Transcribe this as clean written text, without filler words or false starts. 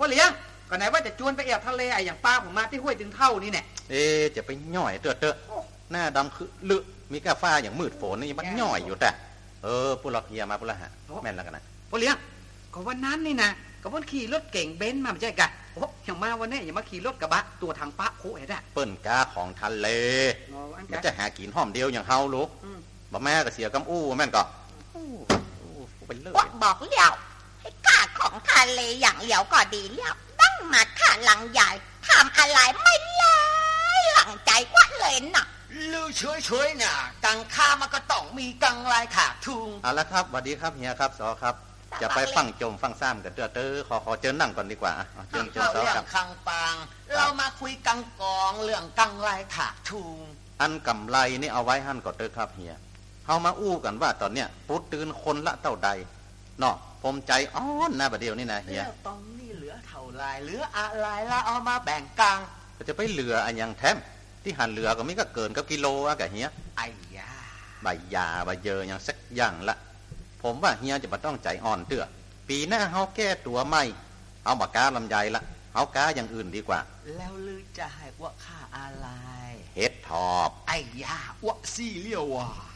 พ่อเลี้ยงก็ไหนว่าจะชวนไปแอบทะเลไอ้อย่างป้าผมมาที่ห้วยตึงเท่านี่เนี่ยจะไปย่อยเตอะหน้าดำคือลึมีกาฟ้าอย่างมืดฝนนี่มันย่อยอยู่แต่พวกเราเฮียมาพวกเราหาแม่นแล้วกันนะพ่อเลี้ยงก็วันนั้นนี่นะก็วันขี่รถเก่งเบนซ์มาไม่ใช่กันโอ้อย่างมาวันนี้อย่ามาขี่รถกระบะตัวทางป้าโค้เห็นได้เปิ้นกาของทะเลมันจะหากินหอมเดียวอย่างเฮาลูกบ่แม่ก็เสียกำอู้แม่นก็ไปเลยบอกเลี้ยวให้กาของทะเลอย่างเลี้ยวก็ดีเลี้ยวตั้งมาข้าหลังใหญ่ทำอะไรไม่เลยหลังใจกว่าเลยน่ะลือเฉยๆเนี่ยกังข้ามันก็ต้องมีกังลายขาดทุงเอาละครับสวัสดีครับเฮียครับสอครับจะไปฟังจมฟังซ้ำกันขอเจอนั่งก่อนดีกว่าเจอสอครับคังปางเรามาคุยกังกองเรื่องกังลายขาดทุงอันกำไรนี่เอาไว้หั่นก่อนครับเฮียเฮามาอู้กันว่าตอนเนี้ยปุ๊ดตื่นคนละเท่าใดเนาะผมใจอ้อนนะบัดเดียวนี่นะเฮียตรงนี้เหลือเท่าไรเหลืออะไรละเอามาแบ่งกังจะไปเหลืออันยังแถมที่หันเหลือก็มีก็เกินกับกิโลอะกะเฮียไอ้ยาใบยาใบเยออย่างสักอย่างละผมว่าเฮียจะมาต้องใจอ่อนเตื้อปีหน้าเฮาแก้ตัวใหม่เอาปากกาลำไยละเอากาอย่างอื่นดีกว่าแล้วลือจะให้ว่าค่าอะไรเฮ็ดทอบไอ้ยาว่าซี่เลี้ยวว่ะ